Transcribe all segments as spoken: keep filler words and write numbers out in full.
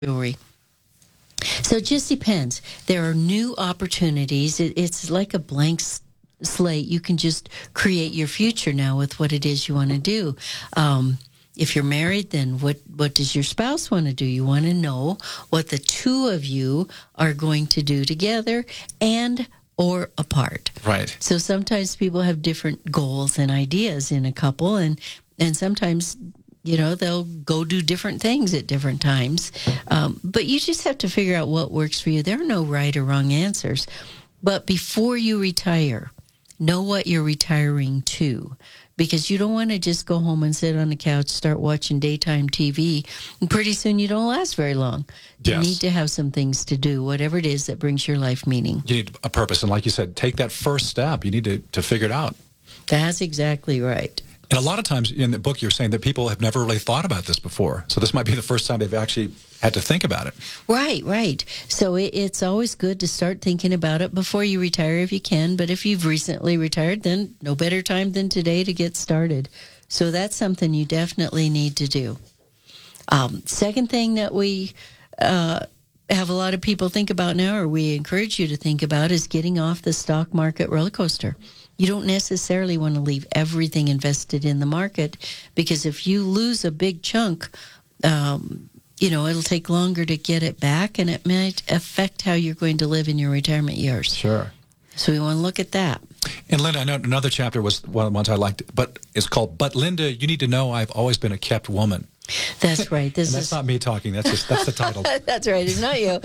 jewelry. So it just depends. There are new opportunities. It, it's like a blank s- slate. You can just create your future now with what it is you want to do. Um, if you're married, then what, what does your spouse want to do? You want to know what the two of you are going to do together and or apart. Right. So sometimes people have different goals and ideas in a couple, and, and sometimes, you know, they'll go do different things at different times. Um, but you just have to figure out what works for you. There are no right or wrong answers. But before you retire, know what you're retiring to. Because you don't want to just go home and sit on the couch, start watching daytime T V, and pretty soon you don't last very long. You Yes. need to have some things to do, whatever it is that brings your life meaning. You need a purpose. And like you said, take that first step. You need to, to figure it out. That's exactly right. And a lot of times in the book, you're saying that people have never really thought about this before. So this might be the first time they've actually had to think about it. Right, right. So it, it's always good to start thinking about it before you retire if you can. But if you've recently retired, then no better time than today to get started. So that's something you definitely need to do. Um, second thing that we uh, have a lot of people think about now, or we encourage you to think about, is getting off the stock market roller coaster. You don't necessarily want to leave everything invested in the market, because if you lose a big chunk, um, you know, it'll take longer to get it back, and it might affect how you're going to live in your retirement years. Sure. So we want to look at that. And Linda, I know another chapter was one of the ones I liked, but it's called, But Linda, You Need to Know I've Always Been a Kept Woman. That's right. This And that's is not me talking. That's just, that's the title. That's right. It's not you.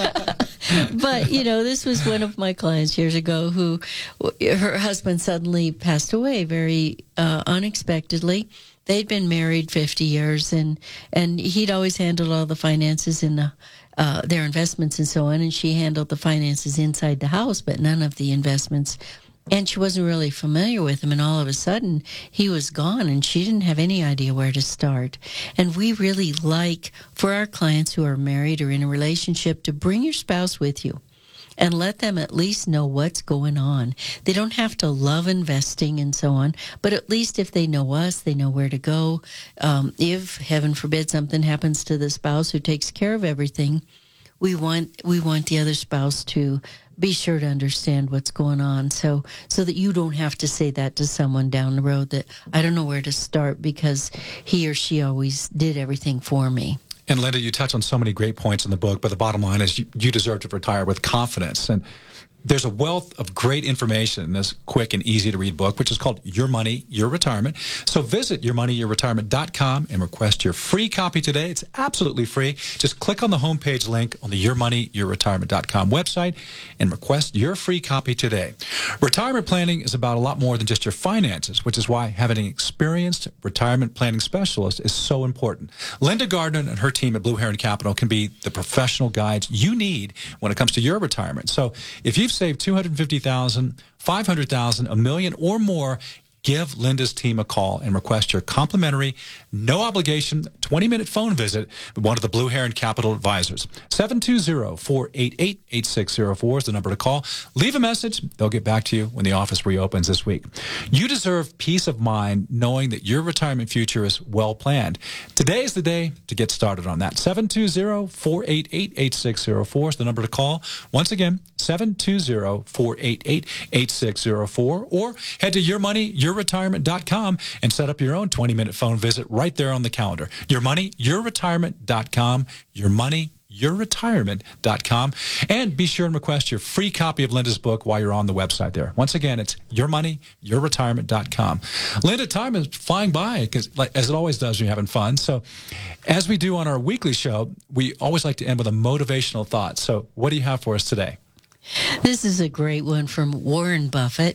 But, you know, this was one of my clients years ago who, her husband suddenly passed away very uh, unexpectedly. They'd been married fifty years, and, and he'd always handled all the finances in the, uh, their investments and so on, and she handled the finances inside the house, but none of the investments. And she wasn't really familiar with him, and all of a sudden he was gone, and she didn't have any idea where to start. And we really like, for our clients who are married or in a relationship, to bring your spouse with you and let them at least know what's going on. They don't have to love investing and so on, but at least if they know us, they know where to go. Um, if, heaven forbid, something happens to the spouse who takes care of everything, we want we want the other spouse to be sure to understand what's going on, so so that you don't have to say that to someone down the road, that I don't know where to start because he or she always did everything for me. And Linda, you touch on so many great points in the book, but the bottom line is you, you deserve to retire with confidence. And there's a wealth of great information in this quick and easy to read book, which is called Your Money, Your Retirement. So visit your money your retirement dot com and request your free copy today. It's absolutely free. Just click on the homepage link on the your money your retirement dot com website and request your free copy today. Retirement planning is about a lot more than just your finances, which is why having an experienced retirement planning specialist is so important. Linda Gardner and her team at Blue Heron Capital can be the professional guides you need when it comes to your retirement. So if you've saved two hundred fifty thousand dollars, five hundred thousand dollars, a million or more, give Linda's team a call and request your complimentary, no obligation, twenty minute phone visit with one of the Blue Heron Capital advisors. seven two zero, four eight eight, eight six zero four is the number to call. Leave a message. They'll get back to you when the office reopens this week. You deserve peace of mind knowing that your retirement future is well planned. Today is the day to get started on that. seven two zero, four eight eight, eight six zero four is the number to call. Once again, seven two zero, four eight eight, eight six zero four, or head to your money your retirement dot com and set up your own twenty minute phone visit right there on the calendar. your money your retirement dot com, your money your retirement dot com, and be sure and request your free copy of Linda's book while you're on the website there. Once again, it's your money your retirement dot com. Linda, time is flying by, because like, as it always does when you're having fun. So as we do on our weekly show, we always like to end with a motivational thought. So what do you have for us today? This is a great one from Warren Buffett.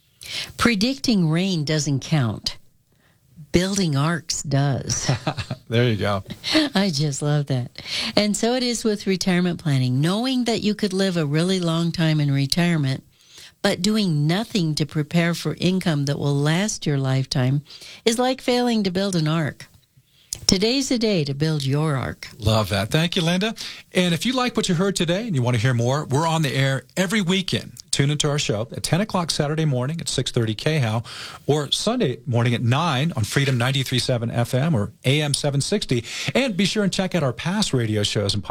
Predicting rain doesn't count. Building arcs does. There you go. I just love that. And so it is with retirement planning. Knowing that you could live a really long time in retirement, but doing nothing to prepare for income that will last your lifetime is like failing to build an ark. Today's the day to build your ark. Love that. Thank you, Linda. And if you like what you heard today and you want to hear more, we're on the air every weekend. Tune into our show at ten o'clock Saturday morning at six thirty K H O W or Sunday morning at nine on Freedom ninety-three point seven F M or A M seven sixty. And be sure and check out our past radio shows and